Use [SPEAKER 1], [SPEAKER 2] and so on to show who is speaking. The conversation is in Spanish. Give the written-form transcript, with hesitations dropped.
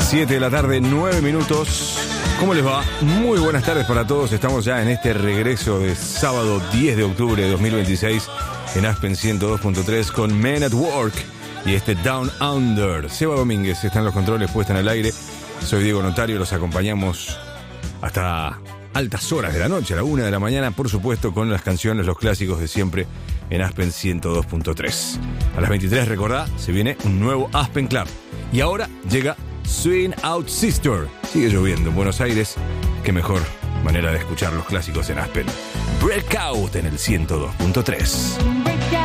[SPEAKER 1] 7 de la tarde, 9 minutos. ¿Cómo les va? Muy buenas tardes para todos. Estamos ya en este regreso de sábado 10 de octubre de 2026 en Aspen 102.3 con Men at Work y este Down Under. Seba Domínguez está en los controles, puesta en el aire. Soy Diego Notario, los acompañamos hasta altas horas de la noche, a la 1 de la mañana, por supuesto, con las canciones, los clásicos de siempre en Aspen 102.3. A las 23, recordá, se viene un nuevo Aspen Club. Y ahora llega Swing Out Sister. Sigue lloviendo en Buenos Aires. Qué mejor manera de escuchar los clásicos en Aspen. Breakout en el 102.3.